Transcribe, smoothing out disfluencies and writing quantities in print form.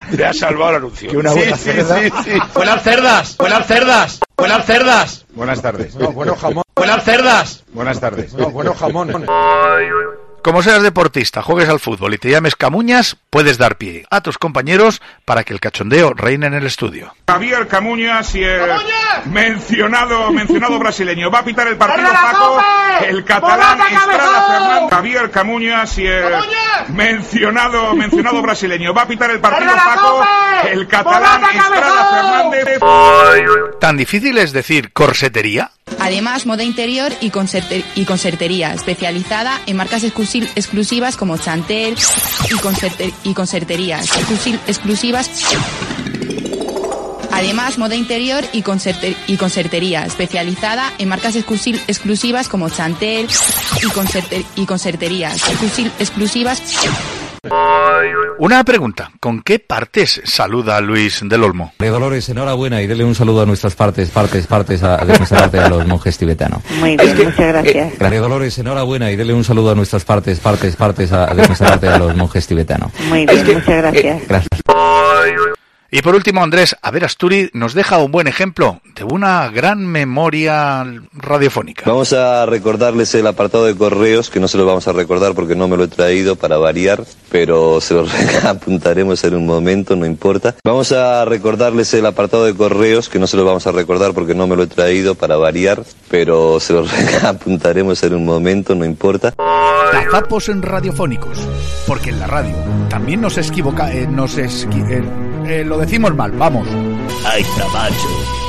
Te ha salvado el anuncio. Que una buena cerda. Sí. Buenas cerdas, buenas cerdas, buenas cerdas. Buenas tardes. No, bueno jamón. Buenas cerdas. Buenas tardes. No, bueno jamón. Como seas deportista, juegues al fútbol y te llames Camuñas, puedes dar pie a tus compañeros para que el cachondeo reine en el estudio. Javier Camuñas y el mencionado brasileño. Va a pitar el partido Paco, el catalán Estrada Fernández. Javier Camuñas y el mencionado brasileño. Va a pitar el partido Paco, el catalán Estrada Fernández. ¿Tan difícil es decir corsetería? Además, moda interior y consertería, especializada en marcas exclusivas como Chantel y conserterías exclusivas. Además, moda interior y consertería, especializada en marcas exclusivas como Chantel y conserterías exclusivas. Una pregunta, ¿con qué partes saluda Luis del Olmo? María Dolores, enhorabuena y dele un saludo a nuestras partes de nuestra parte a los monjes tibetanos. Muy bien, muchas gracias. María Dolores, enhorabuena y dele un saludo a nuestras partes de nuestra parte a los monjes tibetanos. Muy bien, muchas gracias. Gracias. Y por último, Andrés, a ver, Asturi nos deja un buen ejemplo de una gran memoria radiofónica. Vamos a recordarles el apartado de correos, que no se lo vamos a recordar porque no me lo he traído para variar, pero se lo apuntaremos en un momento, no importa. Vamos a recordarles el apartado de correos, que no se lo vamos a recordar porque no me lo he traído para variar, pero se lo apuntaremos en un momento, no importa. Gazapos en radiofónicos, porque en la radio también nos equivoca, lo decimos mal, vamos. Ay, está macho.